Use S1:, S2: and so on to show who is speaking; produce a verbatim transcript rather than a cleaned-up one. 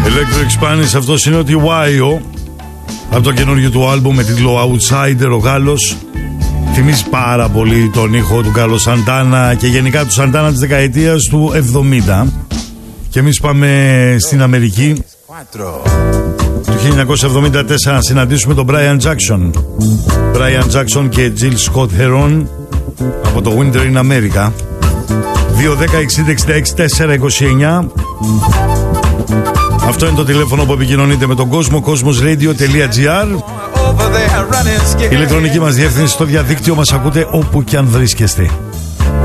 S1: Electric Spanish, αυτός είναι ο Τιουάιο από το καινούργιο του άλμπου με τίτλο Outsider. Ο Γάλλος θυμίζει πάρα πολύ τον ήχο του Κάρλος Σαντάνα και γενικά του Σαντάνα της δεκαετίας του εβδομήντα. Και εμείς πάμε στην Αμερική του χίλια εννιακόσια εβδομήντα τέσσερα να συναντήσουμε τον Brian Jackson. Brian Jackson και Jill Scott Heron από το Winter in America. Δύο δέκα εξήντα εξήντα έξι τετρακόσια είκοσι εννιά. Αυτό είναι το τηλέφωνο που επικοινωνείτε με τον κόσμο. Cosmosradio.gr. Η ηλεκτρονική μας διεύθυνση στο διαδίκτυο. Μας ακούτε όπου και αν βρίσκεστε.